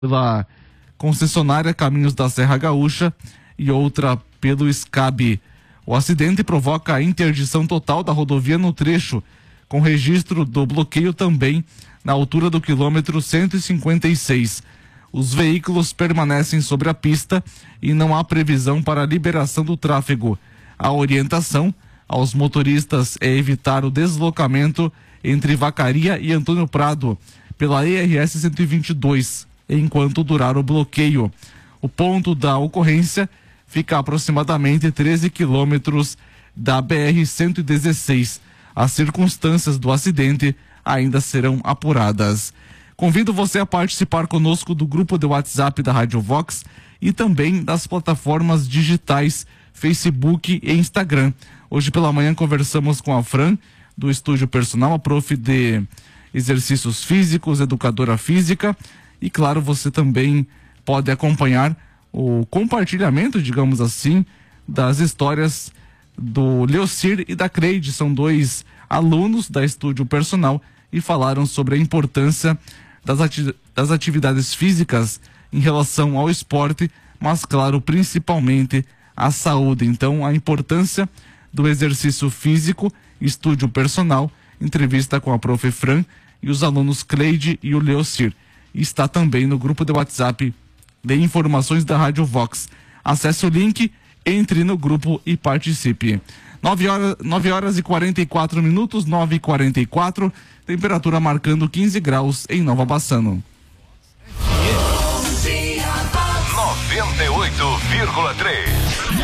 pela concessionária Caminhos da Serra Gaúcha e outra pelo SCAB. O acidente provoca a interdição total da rodovia no trecho, com registro do bloqueio também na altura do quilômetro 156. Os veículos permanecem sobre a pista e não há previsão para a liberação do tráfego. A orientação aos motoristas é evitar o deslocamento entre Vacaria e Antônio Prado pela ERS 122, enquanto durar o bloqueio. O ponto da ocorrência fica a aproximadamente 13 quilômetros da BR-116. As circunstâncias do acidente ainda serão apuradas. Convido você a participar conosco do grupo de WhatsApp da Rádio Vox e também das plataformas digitais Facebook e Instagram. Hoje pela manhã conversamos com a Fran, do Estúdio Personal, a prof de exercícios físicos, educadora física, e claro, você também pode acompanhar o compartilhamento, digamos assim, das histórias do Leocir e da Creide. São dois alunos da Estúdio Personal e falaram sobre a importância das atividades físicas em relação ao esporte, mas claro, principalmente à saúde. Então, a importância do exercício físico, Estúdio Personal, entrevista com a prof. Fran e os alunos Cleide e o Leocir. Está também no grupo de WhatsApp de informações da Rádio Vox. Acesse o link, entre no grupo e participe. 9 horas e 44 minutos, 9h44, temperatura marcando 15 graus em Nova Bassano. 98,3